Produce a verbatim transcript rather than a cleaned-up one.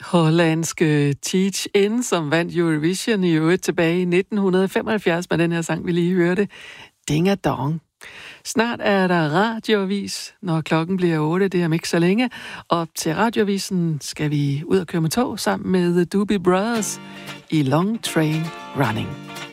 Hollandske Teach In, som vandt Eurovision i øvrigt tilbage i nitten femoghalvfjerds med den her sang, vi lige hørte. Ding a dong. Snart er der radioavis, når klokken bliver otte. Det er om ikke så længe. Og til radioavisen skal vi ud og køre med tog sammen med The Doobie Brothers i Long Train Running.